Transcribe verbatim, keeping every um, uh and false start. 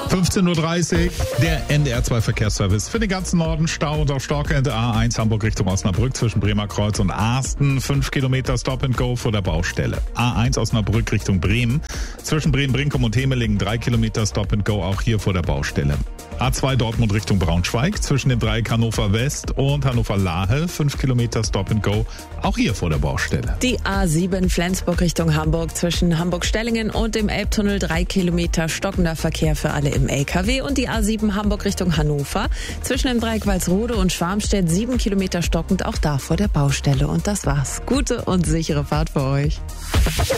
fünfzehn Uhr dreißig, der N D R zwei Verkehrsservice für den ganzen Norden. Stau und auf Stauende A eins Hamburg Richtung Osnabrück zwischen Bremer Kreuz und Asten. fünf Kilometer Stop and Go vor der Baustelle. A eins Osnabrück Richtung Bremen. Zwischen Bremen-Brinkum und Hemelingen drei Kilometer Stop and Go, auch hier vor der Baustelle. A zwei Dortmund Richtung Braunschweig zwischen dem Dreieck Hannover West und Hannover Lahe. fünf Kilometer Stop and Go, auch hier vor der Baustelle. Die A sieben Flensburg Richtung Hamburg zwischen Hamburg-Stellingen und dem Elbtunnel drei Kilometer stockender Verkehr für alle im L K W. Und die A sieben Hamburg Richtung Hannover zwischen dem Dreieck Walsrode und Schwarmstedt sieben Kilometer stockend, auch da vor der Baustelle. Und das war's. Gute und sichere Fahrt für euch.